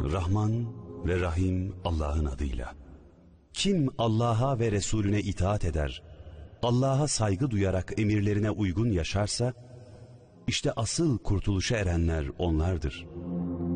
Rahman ve Rahim Allah'ın adıyla. Kim Allah'a ve Resulüne itaat eder, Allah'a saygı duyarak emirlerine uygun yaşarsa, işte asıl kurtuluşa erenler onlardır.